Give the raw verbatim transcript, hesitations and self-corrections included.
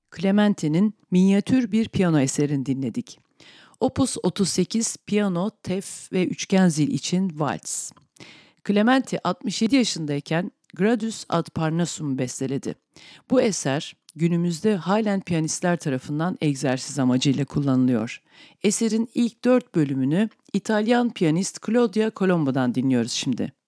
Clementi'nin minyatür bir piyano eserini dinledik. Opus otuz sekiz piyano, tef ve üçgen zil için vals. Clementi altmış yedi yaşındayken Gradus ad Parnassum besteledi. Bu eser günümüzde halen piyanistler tarafından egzersiz amacıyla kullanılıyor. Eserin ilk dört bölümünü İtalyan piyanist Claudia Colombo'dan dinliyoruz şimdi.